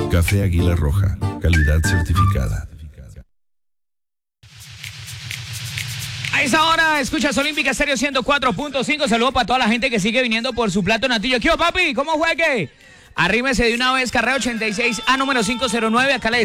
Café Águila Roja, calidad certificada. A esa hora escuchas Olímpica Estéreo 104.5. Saludos para toda la gente que sigue viniendo por su plato natillo. ¿Qué, papi? ¿Cómo juegue? Arrímese de una vez, carrera 86A número 509. Acá le